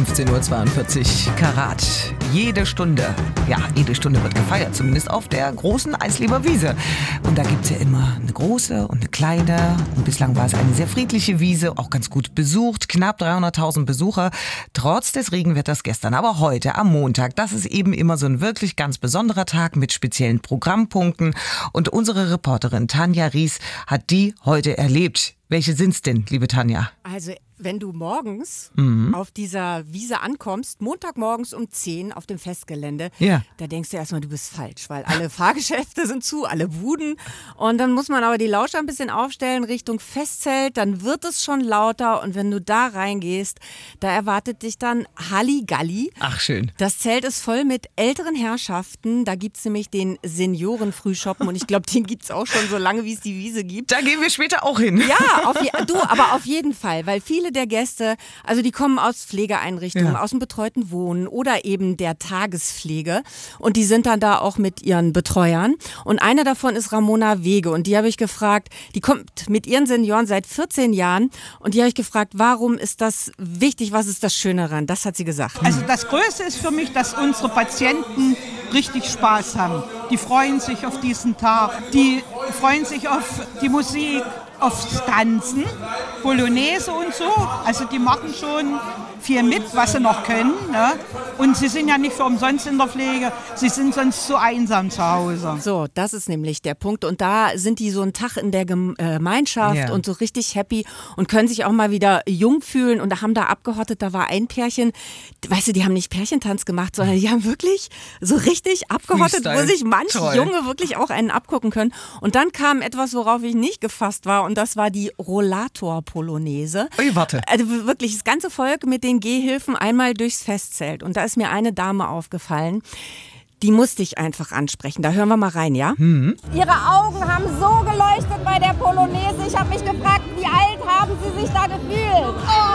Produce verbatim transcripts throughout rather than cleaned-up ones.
fünfzehn Uhr zweiundvierzig Karat. Jede Stunde, ja, jede Stunde wird gefeiert, zumindest auf der großen Eisleber Wiese. Und da gibt's ja immer eine große und eine kleine. Und bislang war es eine sehr friedliche Wiese, auch ganz gut besucht. Knapp dreihunderttausend Besucher, trotz des Regenwetters gestern. Aber heute, am Montag, das ist eben immer so ein wirklich ganz besonderer Tag mit speziellen Programmpunkten. Und unsere Reporterin Tanja Ries hat die heute erlebt. Welche sind's denn, liebe Tanja? Also, wenn du morgens Mhm. auf dieser Wiese ankommst, Montagmorgens um zehn auf dem Festgelände, Ja. da denkst du erstmal, du bist falsch, weil alle Fahrgeschäfte sind zu, alle Buden. Und dann muss man aber die Lauscher ein bisschen aufstellen Richtung Festzelt, dann wird es schon lauter. Und wenn du da reingehst, da erwartet dich dann Halligalli. Ach, schön. Das Zelt ist voll mit älteren Herrschaften. Da gibt's nämlich den Senioren-Frühschoppen. Und ich glaube, den gibt's auch schon so lange, wie es die Wiese gibt. Da gehen wir später auch hin. Ja, auf je, du, aber auf jeden Fall, weil viele der Gäste, also die kommen aus Pflegeeinrichtungen, Ja. aus dem betreuten Wohnen oder eben der Tagespflege und die sind dann da auch mit ihren Betreuern und einer davon ist Ramona Wege und die habe ich gefragt, die kommt mit ihren Senioren seit vierzehn Jahren und die habe ich gefragt, warum ist das wichtig, was ist das Schöne daran? Das hat sie gesagt. Also das Größte ist für mich, dass unsere Patienten richtig Spaß haben. Die freuen sich auf diesen Tag, die freuen sich auf die Musik, aufs Tanzen, Polonaise und so. Also die machen schon viel mit, was sie noch können. Ne? Und sie sind ja nicht für umsonst in der Pflege, sie sind sonst so einsam zu Hause. So, das ist nämlich der Punkt. Und da sind die so einen Tag in der Gemeinschaft Ja. und so richtig happy und können sich auch mal wieder jung fühlen. Und da haben da abgehottet, da war ein Pärchen, weißt du, die haben nicht Pärchentanz gemacht, sondern die haben wirklich so richtig abgehottet, Freestyle. wo sich manche Toll. Junge wirklich auch einen abgucken können. Und dann kam etwas, worauf ich nicht gefasst war. Und das war die Rollator-Polonaise. Ui, warte. Also wirklich das ganze Volk mit den Gehhilfen einmal durchs Festzelt. Und da ist mir eine Dame aufgefallen, die musste ich einfach ansprechen. Da hören wir mal rein, ja? Ihre Augen haben so geleuchtet bei der Polonaise. Ich habe mich gefragt, wie alt haben Sie sich da gefühlt?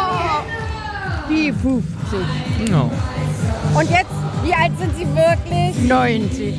Oh. Wie fünfzig, No. Und jetzt, wie alt sind Sie wirklich? neunzig.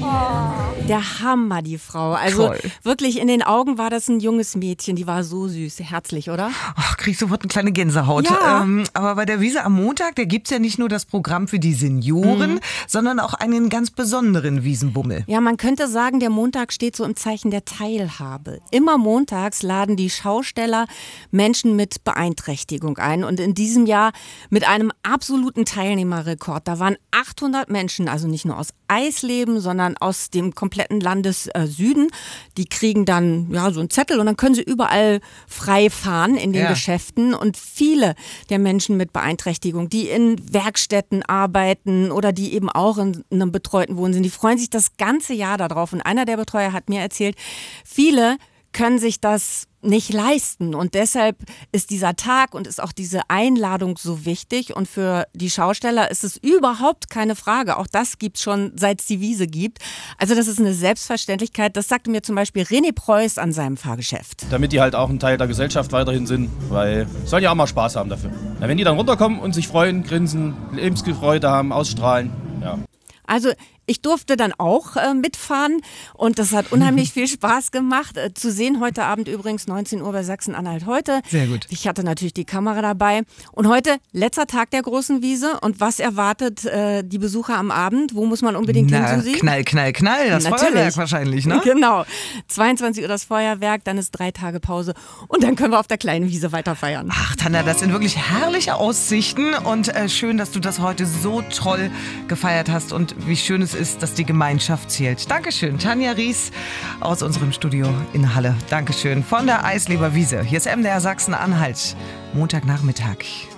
Der Hammer, die Frau. Also Toll. wirklich in den Augen war das ein junges Mädchen. Die war so süß, herzlich, oder? Ach, krieg ich sofort eine kleine Gänsehaut. Ja. Ähm, aber bei der Wiese am Montag, da gibt's ja nicht nur das Programm für die Senioren, sondern auch einen ganz besonderen Wiesenbummel. Ja, man könnte sagen, der Montag steht so im Zeichen der Teilhabe. Immer montags laden die Schausteller Menschen mit Beeinträchtigung ein. Und in diesem Jahr mit einem absoluten Teilnehmerrekord. Da waren achthundert Menschen, also nicht nur aus Eisleben, sondern aus dem kompletten Landessüden. Die kriegen dann ja so einen Zettel und dann können sie überall frei fahren in den Ja. Geschäften. Und viele der Menschen mit Beeinträchtigung, die in Werkstätten arbeiten oder die eben auch in einem betreuten Wohnen sind, die freuen sich das ganze Jahr darauf. Und einer der Betreuer hat mir erzählt, viele können sich das nicht leisten. Und deshalb ist dieser Tag und ist auch diese Einladung so wichtig. Und für die Schausteller ist es überhaupt keine Frage. Auch das gibt es schon, seit es die Wiese gibt. Also das ist eine Selbstverständlichkeit. Das sagte mir zum Beispiel René Preuß an seinem Fahrgeschäft. Damit die halt auch ein Teil der Gesellschaft weiterhin sind, weil sollen ja auch mal Spaß haben dafür. Na, wenn die dann runterkommen und sich freuen, grinsen, Lebensfreude haben, ausstrahlen, ja. Also ich durfte dann auch äh, mitfahren und das hat unheimlich viel Spaß gemacht. Äh, zu sehen heute Abend übrigens neunzehn Uhr bei Sachsen-Anhalt heute. Sehr gut. Ich hatte natürlich die Kamera dabei. Und heute letzter Tag der großen Wiese. Und was erwartet äh, die Besucher am Abend? Wo muss man unbedingt hin, Na, Susi? knall, knall, knall. Das Natürlich. Feuerwerk wahrscheinlich, ne? Genau. zweiundzwanzig Uhr das Feuerwerk, dann ist drei Tage Pause und dann können wir auf der kleinen Wiese weiter feiern. Ach, Tanja, das sind wirklich herrliche Aussichten und äh, schön, dass du das heute so toll gefeiert hast und wie schön es ist, dass die Gemeinschaft zählt. Dankeschön, Tanja Ries aus unserem Studio in Halle. Dankeschön von der Eisleber Wiese. Hier ist M D R Sachsen-Anhalt, Montagnachmittag.